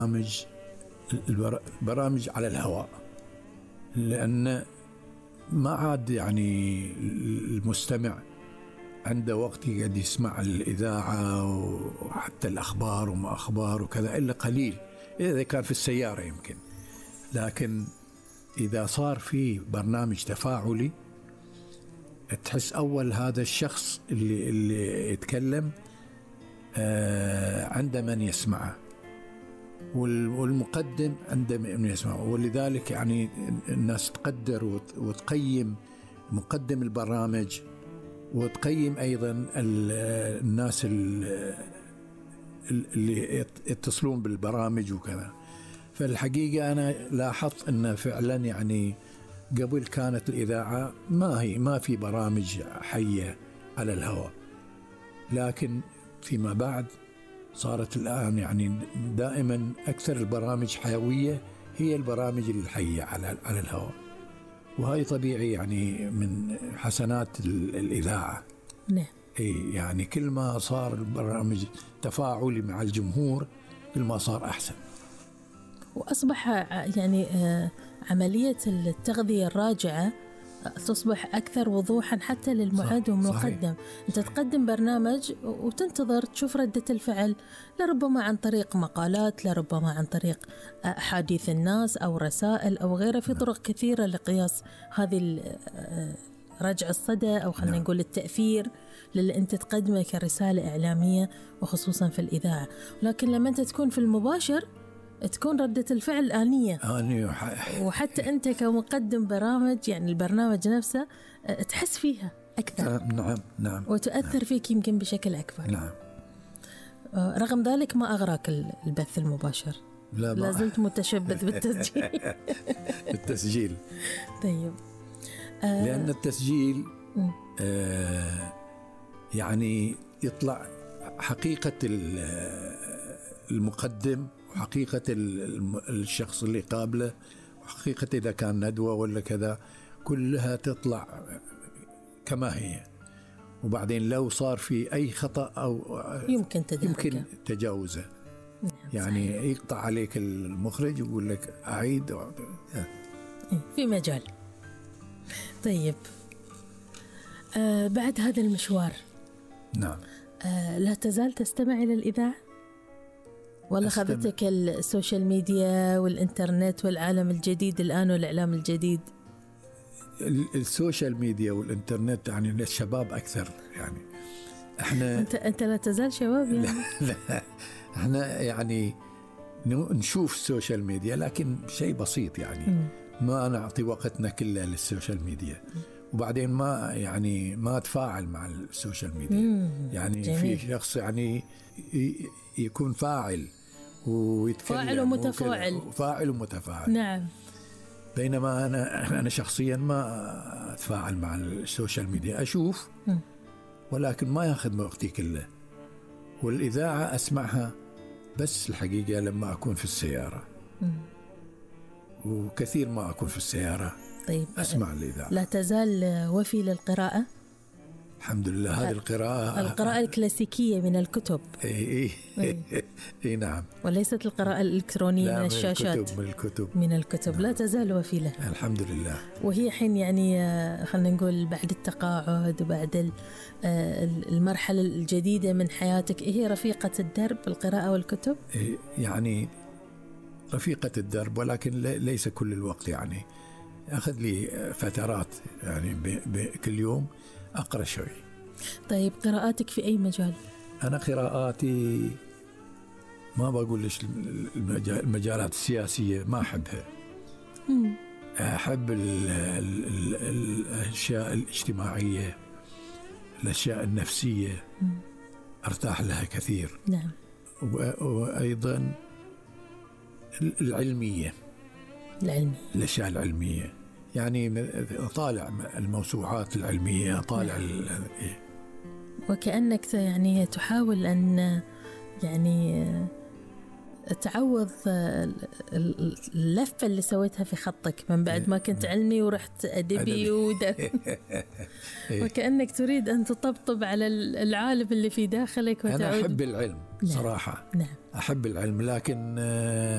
البرامج على الهواء، لأن ما عاد يعني المستمع عنده وقت يقعد يسمع الإذاعة وحتى الأخبار وما أخبار وكذا إلا قليل، إذا كان في السيارة يمكن. لكن إذا صار في برنامج تفاعلي تحس أول هذا الشخص اللي يتكلم عنده من يسمعه، والمقدم عنده من يسمعه، ولذلك يعني الناس تقدر وتقيم مقدم البرامج، وتقيم أيضا الناس اللي يتصلون بالبرامج وكذا. فالحقيقة أنا لاحظت أن فعلا يعني قبل كانت الإذاعة ما في برامج حية على الهواء، لكن فيما بعد صارت الآن يعني دائما أكثر البرامج حيوية هي البرامج الحية على الهواء، وهي طبيعي يعني من حسنات الإذاعة. نعم. يعني كل ما صار البرامج تفاعلي مع الجمهور كل ما صار أحسن. وأصبح يعني عملية التغذية الراجعة تصبح أكثر وضوحا حتى للمعد والمقدم. أنت تقدم برنامج وتنتظر تشوف ردة الفعل، لربما عن طريق مقالات، لربما عن طريق حديث الناس أو رسائل أو غيرها، في طرق كثيرة لقياس هذه رجع الصدى أو خلينا نقول التأثير للي أنت تقدمه كرسالة إعلامية وخصوصا في الإذاعة. لكن لما أنت تكون في المباشر تكون ردة الفعل آنية، وحتى أنت كمقدم برامج يعني البرنامج نفسه تحس فيها أكثر. نعم. وتؤثر فيك يمكن بشكل أكبر. نعم. رغم ذلك ما أغراك البث المباشر؟ لا زلت متشبث بالتسجيل. التسجيل. طيب. لأن التسجيل يعني يطلع حقيقة المقدم وحقيقة الشخص اللي قابله، وحقيقة إذا كان ندوة ولا كذا، كلها تطلع كما هي. وبعدين لو صار في أي خطأ أو يمكن تجاوزه. يعني صحيح. يقطع عليك المخرج ويقول لك أعيد في مجال. طيب، بعد هذا المشوار نعم لا تزال تستمع إلى الإذاعة؟ ولا خذتك السوشيال ميديا والإنترنت والعالم الجديد الآن والإعلام الجديد؟ السوشيال ميديا والإنترنت يعني للشباب أكثر. يعني إحنا أنت لا تزال شباب يعني؟ لا إحنا يعني نشوف السوشيال ميديا لكن شيء بسيط، يعني ما نعطي وقتنا كله للسوشيال ميديا، وبعدين ما أتفاعل مع السوشيال ميديا. يعني جميل. في شخص يعني يكون فاعل ويتكلم، فاعل ومتفاعل. نعم. بينما أنا شخصيا ما أتفاعل مع السوشيال ميديا، أشوف ولكن ما ياخذ وقتي كله. والإذاعة أسمعها بس الحقيقة لما أكون في السيارة، وكثير ما أكون في السيارة. طيب، أسمع الإذاعة. لا تزال وفي للقراءة؟ الحمد لله. هذه القراءة الكلاسيكية من الكتب. إيه نعم. وليست القراءة الإلكترونية من الشاشات. من الكتب نعم. لا تزال وفي لها الحمد لله. وهي حين يعني خلينا نقول بعد التقاعد وبعد المرحلة الجديدة من حياتك، هي رفيقة الدرب القراءة والكتب؟ يعني رفيقة الدرب، ولكن ليس كل الوقت. يعني أخذ لي فترات يعني كل يوم أقرأ شوي. طيب، قراءاتك في أي مجال؟ أنا قراءاتي ما بقول ليش المجالات السياسية ما أحبها. أحب الأشياء الاجتماعية، الأشياء النفسية أرتاح لها كثير. نعم. وأيضا العلمية، الأشياء العلمية، يعني طالع الموسوعات العلمية، طالع وكأنك يعني تحاول أن يعني تعوض اللفة اللي سويتها في خطك من بعد ما كنت علمي ورحت أدبي إيه. وكأنك تريد أن تطبطب على العالم اللي في داخلك أنا أحب العلم، صراحة. نعم. أحب العلم، لكن